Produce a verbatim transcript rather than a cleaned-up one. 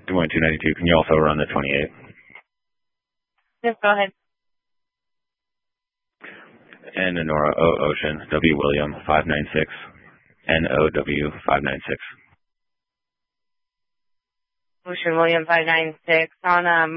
Good morning, two ninety-two. Can you also run the twenty-eight? Yes, go ahead. And Nora O Ocean, W William five nine six, N O W five nine six. Ocean William five nine six on um